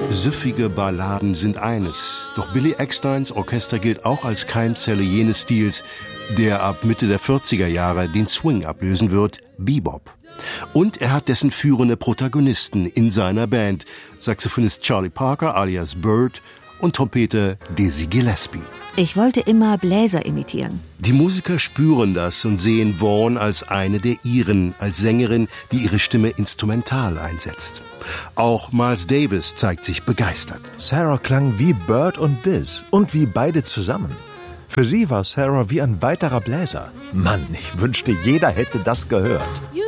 Süffige Balladen sind eines, doch Billy Ecksteins Orchester gilt auch als Keimzelle jenes Stils, der ab Mitte der 40er Jahre den Swing ablösen wird, Bebop. Und er hat dessen führende Protagonisten in seiner Band, Saxophonist Charlie Parker alias Bird und Trompeter Dizzy Gillespie. Ich wollte immer Bläser imitieren. Die Musiker spüren das und sehen Vaughn als eine der ihren, als Sängerin, die ihre Stimme instrumental einsetzt. Auch Miles Davis zeigt sich begeistert. Sarah klang wie Bird und Diz und wie beide zusammen. Für sie war Sarah wie ein weiterer Bläser. Mann, ich wünschte, jeder hätte das gehört. You